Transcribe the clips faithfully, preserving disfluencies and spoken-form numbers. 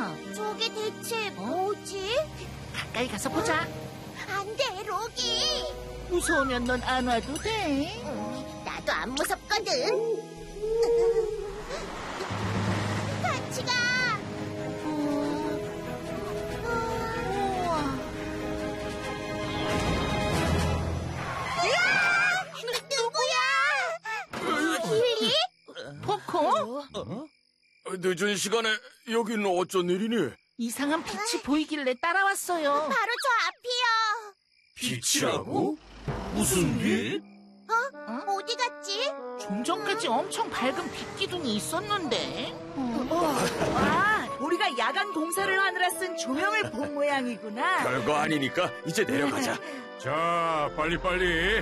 거야? 저게 대체 뭐지? 가까이 가서 보자. 안 돼, 로기. 무서우면 넌 안 와도 돼. 음, 나도 안 무섭거든. 같이 가. 누구야? 힐리? 포코? 늦은 시간에 여기는 어쩐 일이니? 이상한 빛이 보이길래 따라왔어요. 바로 저 앞이요. 빛이라고? 무슨 빛? 어? 어디 갔지? 좀 전까지 엄청 밝은 빛기둥이 있었는데. 아, 우리가 야간 공사를 하느라 쓴 조명을 본 모양이구나. 별거 아니니까 이제 내려가자. 자, 빨리빨리.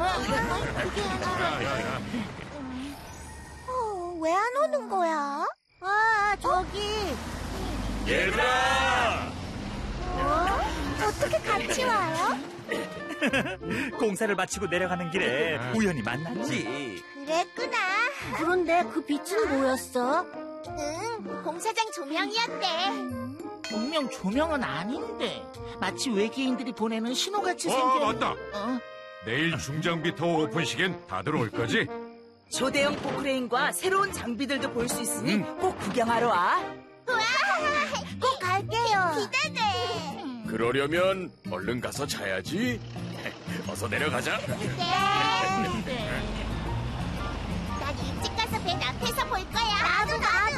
어, 왜 안 오는 거야? 아, 저기. 얘들아! 어? 어떻게 같이 와요? 공사를 마치고 내려가는 길에 우연히 만났지. 그랬구나. 그런데 그 빛은 뭐였어? 응, 공사장 조명이었대. 분명 조명은 아닌데 마치 외계인들이 보내는 신호같이 어, 생긴. 맞다. 어? 내일 중장비 타워 오픈식엔 다들 올 거지? 조대형 포크레인과 새로운 장비들도 볼 수 있으니 꼭 구경하러 와. 우와, 꼭 갈게요. 기대돼. 그러려면 얼른 가서 자야지. 어서 내려가자. 네. 난 일찍 가서 배 앞에서 볼 거야. 나도 나도.